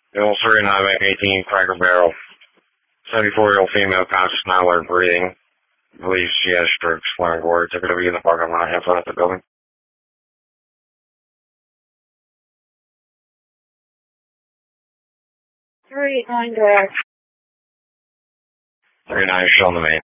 Bill 39, Mac 18, Cracker Barrel. 74-year-old female, conscious, not alert, breathing. Believes she has stroke, slurring words. Took her to be in the parking lot, half left the building. 389 direct. 39 is showing the main.